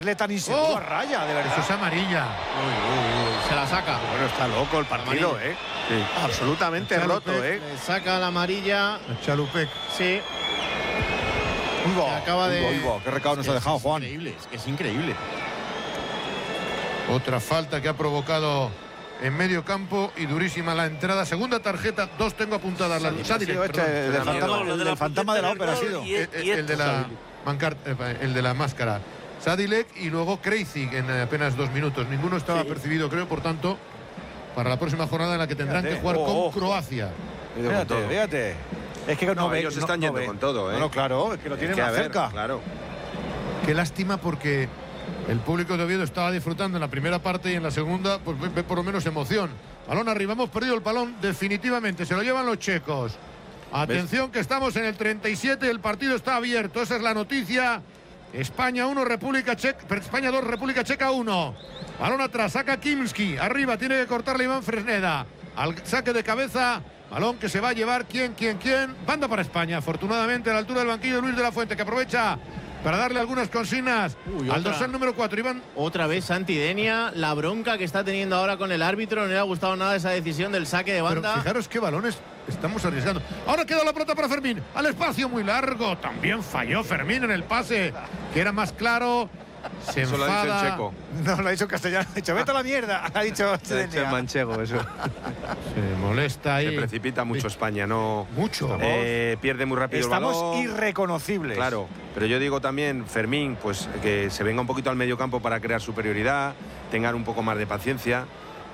Le tan inseguro a raya, de verdad. Eso es amarilla. Se la saca. Bueno, está loco el partido, Sí. Absolutamente roto, Le saca la amarilla. Chalupec. Sí. Uy, Acaba de... qué recado nos ha dejado, Juan. Es increíble. Otra falta que ha provocado en medio campo y durísima la entrada. Segunda tarjeta, 2 tengo apuntadas. El del fantasma de la ópera ha sido. El de la el de la máscara. Sadilek y luego Krejci en apenas 2 minutos. Ninguno estaba percibido, creo, por tanto, para la próxima jornada en la que tendrán que jugar con Croacia. Fíjate. Es que ellos están yendo con todo, ¿eh? No, claro, es que lo tienen más cerca. Claro. Qué lástima porque el público de Oviedo estaba disfrutando en la primera parte y en la segunda, pues ve por lo menos emoción. Balón arriba, hemos perdido el balón definitivamente, se lo llevan los checos. Atención que estamos en el 37, el partido está abierto, esa es la noticia. España 1, España 2, República Checa 1. Balón atrás, saca Kimski, arriba, tiene que cortarle Iván Fresneda. Al saque de cabeza, balón que se va a llevar, ¿quién? Banda para España, afortunadamente a la altura del banquillo Luis de la Fuente, que aprovecha para darle algunas consignas al dorsal número 4, Iván. Otra vez Santidenia, la bronca que está teniendo ahora con el árbitro, no le ha gustado nada esa decisión del saque de banda. Pero fijaros qué balones estamos arriesgando. Ahora queda la pelota para Fermín, al espacio muy largo, también falló Fermín en el pase, que era más claro. Se eso enfada. lo ha dicho en checo. No, lo ha dicho en castellano. Ha dicho, vete a la mierda. Ha dicho en manchego, eso. Se molesta ahí. Se precipita mucho España, ¿no? Mucho. Pierde muy rápido el balón. Estamos irreconocibles. Claro, pero yo digo también, Fermín, pues que se venga un poquito al medio campo para crear superioridad, tengan un poco más de paciencia.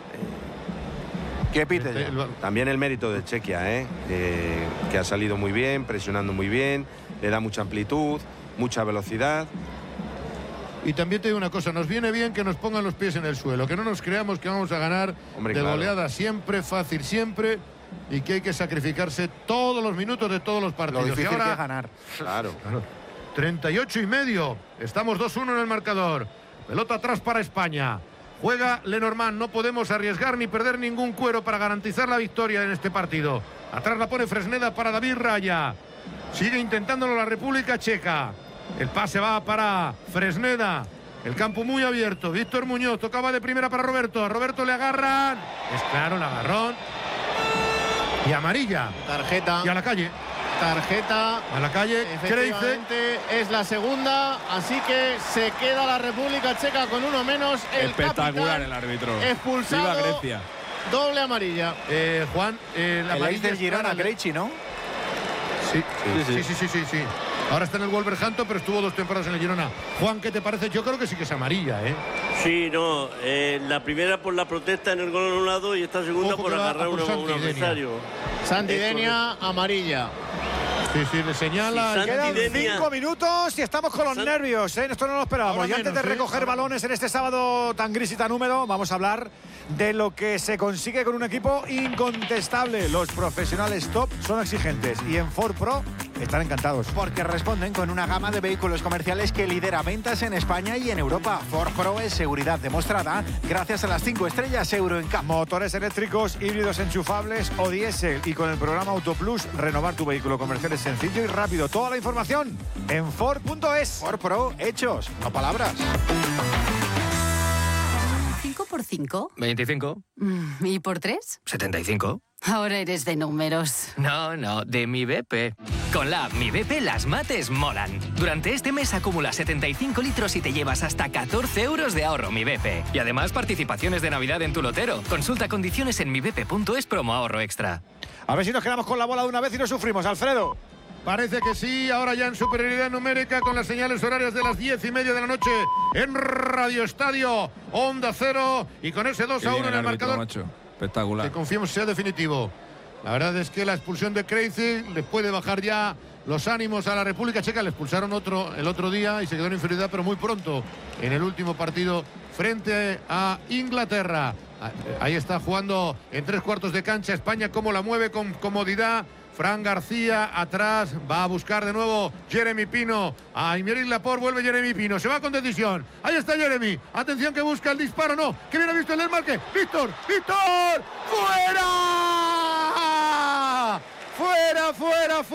¿Qué pite? También el mérito de Chequia, que ha salido muy bien, presionando muy bien, le da mucha amplitud, mucha velocidad. Y también te digo una cosa, nos viene bien que nos pongan los pies en el suelo, que no nos creamos que vamos a ganar goleada siempre, fácil siempre, y que hay que sacrificarse todos los minutos de todos los partidos. Lo difícil y ahora, que es ganar. Claro. 38,5. Estamos 2-1 en el marcador. Pelota atrás para España. Juega Lenormand. No podemos arriesgar ni perder ningún cuero para garantizar la victoria en este partido. Atrás la pone Fresneda para David Raya. Sigue intentándolo la República Checa. El pase va para Fresneda. El campo muy abierto. Víctor Muñoz tocaba de primera para Roberto. A Roberto le agarran. Es claro, el agarrón. Y amarilla. Tarjeta. Y a la calle. Tarjeta. A la calle. Efectivamente, es la segunda. Así que se queda la República Checa con uno menos. El espectacular capitán, el árbitro. Expulsado. Viva Grecia. Doble amarilla. Juan, la amarilla del Girona, Krejci, ¿no? Sí. Ahora está en el Wolverhampton, pero estuvo 2 temporadas en el Girona. Juan, ¿qué te parece? Yo creo que sí que es amarilla, ¿eh? Sí, no. La primera por la protesta en el gol anulado y esta segunda por agarrar a un adversario. Santidenia, amarilla. Sí, le señala. Quedan 5 minutos y estamos con los nervios, ¿eh? Esto no lo esperábamos. Y antes de recoger balones en este sábado tan gris y tan húmedo, vamos a hablar de lo que se consigue con un equipo incontestable. Los profesionales top son exigentes y en Ford Pro están encantados. Porque responden con una gama de vehículos comerciales que lidera ventas en España y en Europa. Ford Pro es seguridad demostrada gracias a las 5 estrellas Euro NCAP. Motores eléctricos, híbridos enchufables o diésel. Y con el programa Auto Plus, renovar tu vehículo comercial es sencillo y rápido. Toda la información en Ford.es. Ford Pro, hechos, no palabras. 5 por 5. 25. ¿Y por 3? 75. Ahora eres de números. No, de mi BP. Con la app Mi BP las mates molan. Durante este mes acumula 75 litros y te llevas hasta 14 euros de ahorro Mi BP. Y además participaciones de Navidad en tu lotero. Consulta condiciones en mibp.es promo ahorro extra. A ver si nos quedamos con la bola de una vez y no sufrimos, Alfredo. Parece que sí, ahora ya en superioridad numérica con las señales horarias de las 10:30 de la noche en Radio Estadio, Onda Cero, y con ese 2-1 en el marcador. Macho. Espectacular. Que confiemos sea definitivo. La verdad es que la expulsión de Krejci les puede bajar ya los ánimos a la República Checa. Le expulsaron el otro día y se quedó en inferioridad, pero muy pronto en el último partido frente a Inglaterra. Ahí está jugando en 3/4 de cancha España, cómo la mueve con comodidad. Fran García atrás, va a buscar de nuevo Jeremy Pino. A Aymeric Laporte, vuelve Jeremy Pino, se va con decisión. Ahí está Jeremy, atención que busca el disparo, no, que viene visto el desmarque. ¡Víctor!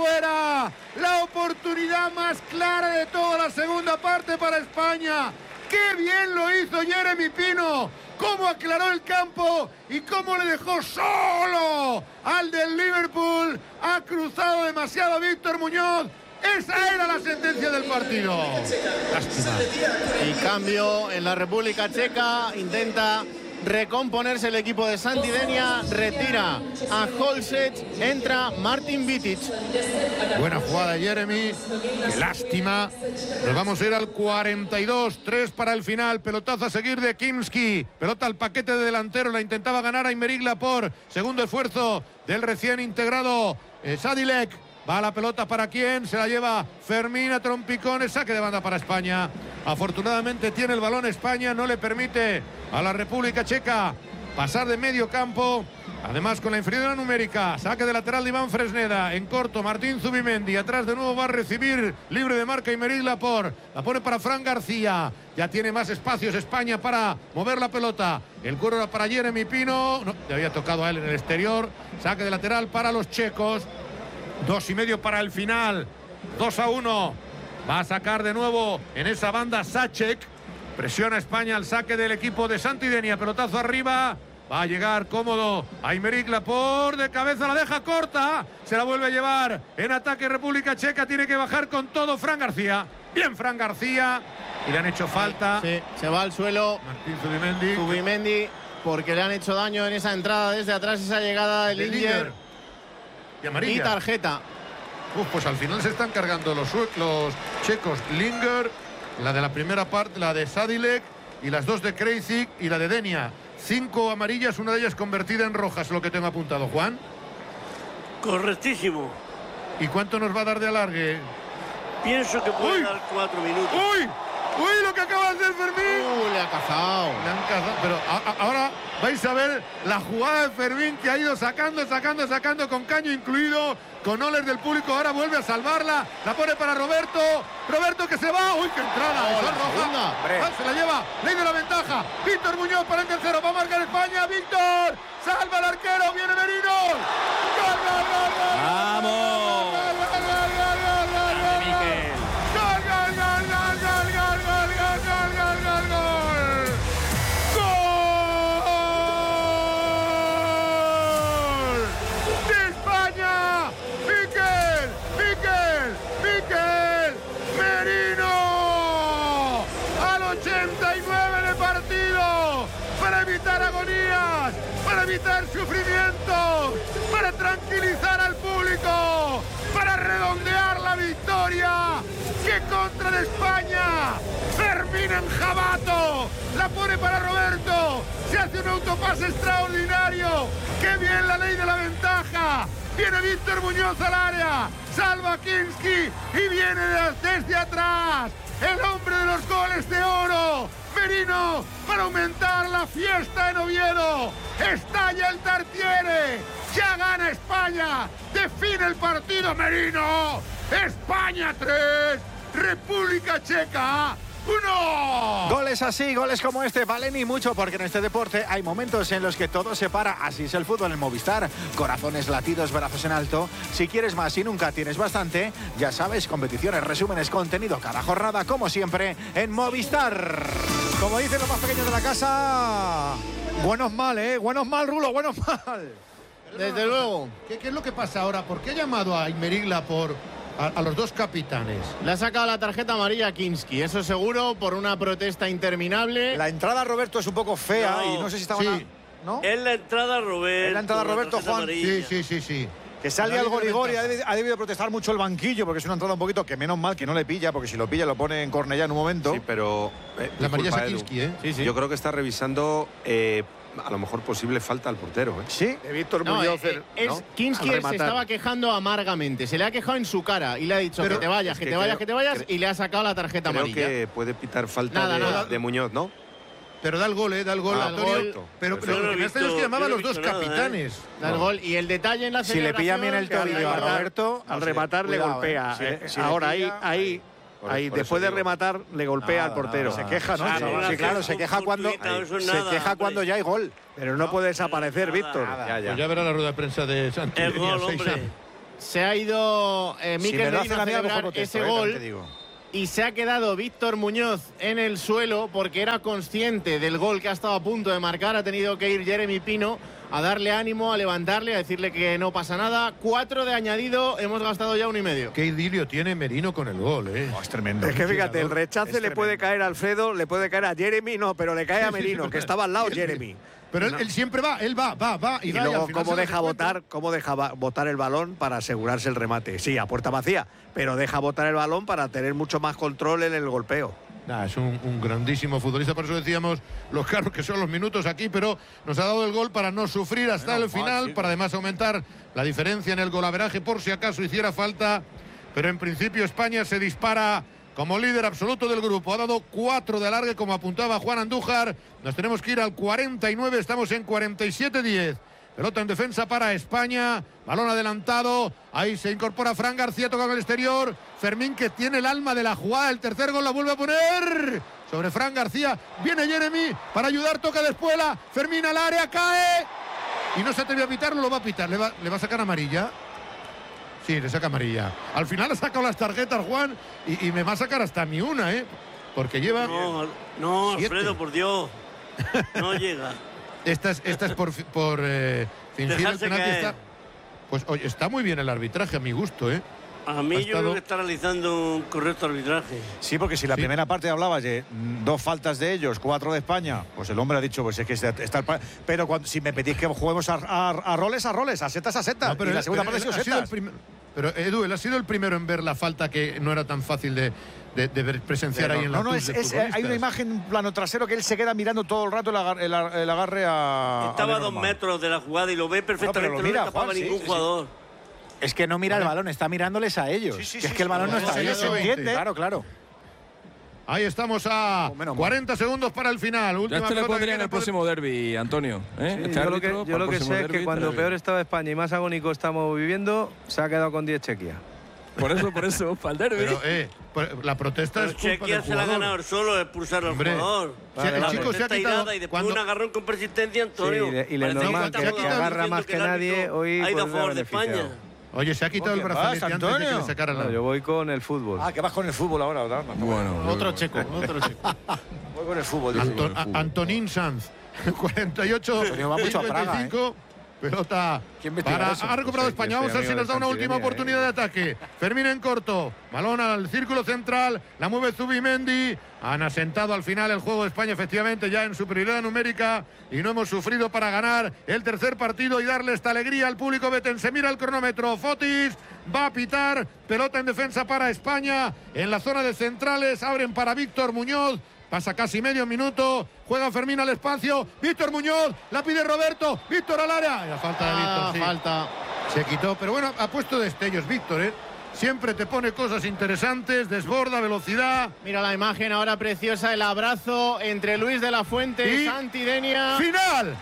¡Fuera! La oportunidad más clara de toda la segunda parte para España. ¡Qué bien lo hizo Jeremy Pino! ¡Cómo aclaró el campo y cómo le dejó solo al del Liverpool! Ha cruzado demasiado Víctor Muñoz. Esa era la sentencia del partido. Lástima. Y cambio en la República Checa. Intenta recomponerse el equipo de Santidenia. Retira a Holset. Entra Martin Vitic. Buena jugada, Jeremy. Qué lástima. Nos vamos a ir al 42. 3 para el final. Pelotazo a seguir de Kimski. Pelota al paquete de delantero. La intentaba ganar Aymeric Laporte. Segundo esfuerzo del recién integrado Sadilek. Va la pelota para quién, se la lleva Fermín a trompicones, saque de banda para España. Afortunadamente tiene el balón España, no le permite a la República Checa pasar de medio campo. Además con la inferioridad numérica, saque de lateral de Iván Fresneda, en corto Martín Zubimendi, atrás de nuevo va a recibir libre de marca Aymeric Laporte, la pone para Fran García, ya tiene más espacios España para mover la pelota, el cuero era para Jeremy Pino, no, le había tocado a él en el exterior, saque de lateral para los checos. 2,5 para el final. 2-1. Va a sacar de nuevo en esa banda Sacek. Presiona España al saque del equipo de Santidenia. Pelotazo arriba. Va a llegar cómodo Aymeric Laporte. De cabeza la deja corta. Se la vuelve a llevar en ataque República Checa. Tiene que bajar con todo Fran García. Bien Fran García. Y le han hecho falta. Sí, se va al suelo Martín Zubimendi. Zubimendi porque le han hecho daño en esa entrada desde atrás. Esa llegada de Linger. Y tarjeta. Pues al final se están cargando los checos. Linger, la de la primera parte, la de Sadilek y las dos de Krejcik y la de Denia. 5 amarillas, una de ellas convertida en roja, es lo que tengo apuntado, Juan. Correctísimo. ¿Y cuánto nos va a dar de alargue? Pienso que puede dar 4 minutos. ¡Uy! ¡Uy, lo que acaba de hacer Fermín! Le ha cazado. Le han cazado, pero ahora vais a ver la jugada de Fermín que ha ido sacando con caño incluido, con oles del público. Ahora vuelve a salvarla, la pone para Roberto. Roberto que se va. ¡Uy, qué entrada! Esa es roja. Se la lleva, ley de la ventaja. Víctor Muñoz para el tercero, va a marcar España. Víctor, salva al arquero, viene Merino. ¡Gol, gol, gol, gol! ¡Vamos! Para evitar sufrimientos, para tranquilizar al público, para redondear la victoria. ¡Qué contra de España! Fermín Enjabato, la pone para Roberto, se hace un autopase extraordinario. ¡Qué bien la ley de la ventaja! Viene Víctor Muñoz al área, salva a Kinski y viene desde atrás el hombre de los goles de oro, Merino, para aumentar la fiesta en Oviedo. Estalla el Tartiere, ya gana España, define el partido Merino. España 3, República Checa 1. Goles así, goles como este valen y mucho, porque en este deporte hay momentos en los que todo se para. Así es el fútbol en Movistar. Corazones, latidos, brazos en alto. Si quieres más y nunca tienes bastante, ya sabes, competiciones, resúmenes, contenido cada jornada, como siempre, en Movistar. Como dicen los más pequeños de la casa, buenos mal, buenos mal, Rulo, buenos mal. Desde luego. ¿Qué es lo que pasa ahora? ¿Por qué ha llamado a Aymeric Laporte a los dos capitanes? Le ha sacado la tarjeta amarilla a Kinski, eso seguro, por una protesta interminable. La entrada a Roberto es un poco fea y no sé si estaba... Sí. ¿No? Es la entrada a Roberto. Es la entrada a Roberto, Juan. Sí. Que sale al gol y ha debido protestar mucho el banquillo, porque es una entrada un poquito que menos mal que no le pilla, porque si lo pilla lo pone en Cornellá en un momento. Sí, pero... la amarilla es a Edu. Kinski, Sí. Yo creo que está revisando a lo mejor posible falta al portero. Sí. De Víctor No, Muñoz. Kinski al se rematar. estaba quejando amargamente. Se le ha quejado en su cara y le ha dicho Pero que te vayas, es que que te vayas, creo- que te vayas, y le ha sacado la tarjeta Creo amarilla. que puede pitar falta Nada. de Muñoz, ¿no? Pero da el gol, da el gol, Ah, Antonio. perfecto. Pero Yo no lo he que me extraña es visto- que llamaba a yo los no he dos visto nada, capitanes. Da el gol. Y el detalle en la Si le pilla bien el celebración, tobillo a que Roberto, Al rematar le cuidado, golpea. Si le Ahora pilla, ahí, Por después eso de digo. rematar, le golpea al portero. Se queja, ¿no? Ah, Sí, no, sí, claro, se queja cuando eso es se nada, queja hombre. cuando ya hay gol. Pero no puede desaparecer, Nada, Víctor. Ya. Pues ya verá la rueda de prensa de El Santidenia. gol, hombre. Se ha ido Si me Mikel lo Merino hacen a a mí, a lo mejor celebrar protesto, ese también gol. te digo. y se ha quedado Víctor Muñoz en el suelo porque era consciente del gol que ha estado a punto de marcar. Ha tenido que ir Jeremy Pino a darle ánimo, a levantarle, a decirle que no pasa nada. 4 de añadido, hemos gastado ya 1,5. Qué idilio tiene Merino con el gol, es tremendo. Es que fíjate, el rechace le puede caer a Alfredo, le puede caer a Jeremy, no, pero le cae a Merino, que estaba al lado Jeremy. Pero él siempre va, él va. Y luego cómo deja botar el balón para asegurarse el remate. Sí, a puerta vacía, pero deja botar el balón para tener mucho más control en el golpeo. Es un grandísimo futbolista, por eso decíamos los caros que son los minutos aquí, pero nos ha dado el gol para no sufrir hasta el final, para además aumentar la diferencia en el golaveraje por si acaso hiciera falta. Pero en principio España se dispara como líder absoluto del grupo. Ha dado 4 de alargue, como apuntaba Juan Andújar. Nos tenemos que ir al 49, estamos en 47-10. Pelota en defensa para España, balón adelantado, ahí se incorpora Fran García, toca con el exterior, Fermín, que tiene el alma de la jugada, el tercer gol la vuelve a poner sobre Fran García, viene Jeremy para ayudar, toca de Espuela, Fermín al área, cae y no se atreve a pitarlo, lo va a pitar, le va a sacar amarilla. Sí, le saca amarilla. Al final ha sacado las tarjetas Juan y me va a sacar hasta mi una, porque lleva... No, Alfredo, por Dios, no llega. Esta es por fingir el penalti. Pues oye, está muy bien el arbitraje, a mi gusto, A mí yo creo que está realizando un correcto arbitraje. Sí, porque si la primera parte hablabas de 2 faltas de ellos, 4 de España, pues el hombre ha dicho, pues es que está... Pero si me pedís que juguemos a roles, a setas, a setas. No, pero y la segunda parte ha sido setas. Pero Edu, él ha sido el primero en ver la falta que no era tan fácil de presenciar ahí en la hay una imagen plano trasero que él se queda mirando todo el rato el agarre a... Estaba a 2 metros de la jugada y lo ve perfectamente, no le tapaba ningún jugador. Es que no mira el balón, está mirándoles a ellos. Es que el balón no está ahí, se entiende. Claro. Ahí estamos a 40 segundos para el final. Última le pondría en el próximo derbi, Antonio. Yo lo que sé es que cuando peor estaba España y más agónico estamos viviendo, se ha quedado con 10 Chequia. Por eso, para el derbi. Pero, la protesta es culpa del Chequia se la ha ganado él solo, expulsar al jugador. El chico se ha quitado... Y después un agarrón con persistencia, Antonio. Y le normal que agarra más que nadie, hoy ha ido a favor de España. Oye, se ha quitado el brazalete antes de que le sacaran la... Yo voy con el fútbol. Que vas con el fútbol ahora, ¿verdad? Bueno, otro checo. Voy con el fútbol. Antonín Sanz, 48, va mucho a Praga, 55. Pelota ha recuperado España. Vamos a ver si nos da una última oportunidad de ataque. Fermín en corto, balón al círculo central, la mueve Zubimendi. Han asentado al final el juego de España, efectivamente, ya en superioridad numérica, y no hemos sufrido para ganar el tercer partido y darle esta alegría al público betense. Mira el cronómetro, Fotis va a pitar, pelota en defensa para España, en la zona de centrales, abren para Víctor Muñoz. Pasa casi medio minuto, juega Fermín al espacio, Víctor Muñoz, la pide Roberto, Víctor al área. La falta de Víctor, sí. Falta. Se quitó, pero bueno, ha puesto destellos Víctor, Siempre te pone cosas interesantes, desborda, velocidad. Mira la imagen ahora preciosa, el abrazo entre Luis de la Fuente y Santi Denia. ¡Final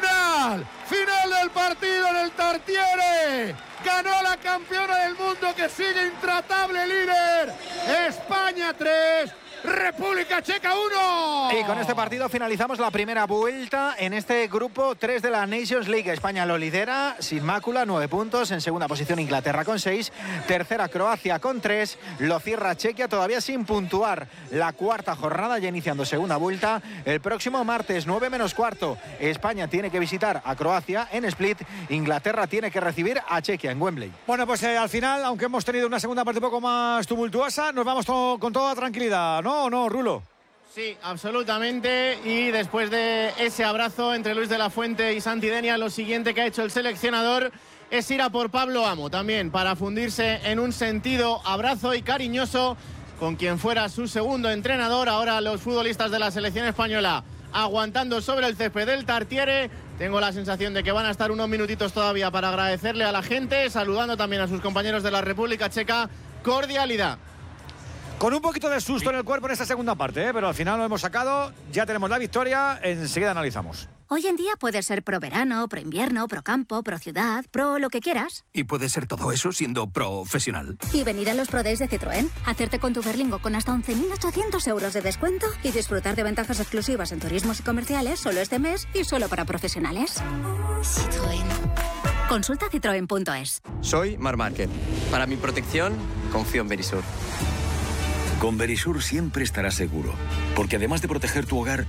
del partido en el Tartiere! Ganó la campeona del mundo que sigue intratable líder. España 3, República Checa 1. Y con este partido finalizamos la primera vuelta en este grupo 3 de la Nations League. España lo lidera sin mácula, 9 puntos. En segunda posición Inglaterra con 6. Tercera Croacia con 3. Lo cierra Chequia todavía sin puntuar. La cuarta jornada ya iniciando segunda vuelta. El próximo martes 9 menos cuarto. España tiene que visitar a Croacia en Split. Inglaterra tiene que recibir a Chequia en Wembley. Bueno, pues al final, aunque hemos tenido una segunda parte un poco más tumultuosa, nos vamos con toda tranquilidad, ¿no? ¿O no, Rulo? Sí, absolutamente. Y después de ese abrazo entre Luis de la Fuente y Santi Denia, lo siguiente que ha hecho el seleccionador es ir a por Pablo Amo también, para fundirse en un sentido abrazo y cariñoso con quien fuera su segundo entrenador. Ahora los futbolistas de la selección española aguantando sobre el césped del Tartiere. Tengo la sensación de que van a estar unos minutitos todavía para agradecerle a la gente, saludando también a sus compañeros de la República Checa. Cordialidad. Con un poquito de susto en el cuerpo en esta segunda parte, pero al final lo hemos sacado, ya tenemos la victoria, enseguida analizamos. Hoy en día puedes ser pro verano, pro invierno, pro campo, pro ciudad, pro lo que quieras. Y puedes ser todo eso siendo profesional. Y venir a los Pro Days de Citroën, hacerte con tu Berlingo con hasta 11.800 euros de descuento y disfrutar de ventajas exclusivas en turismos y comerciales solo este mes y solo para profesionales. Citroën. Consulta citroen.es. Soy Marc Márquez. Para mi protección, confío en Verisur. Con Verisur siempre estarás seguro, porque además de proteger tu hogar,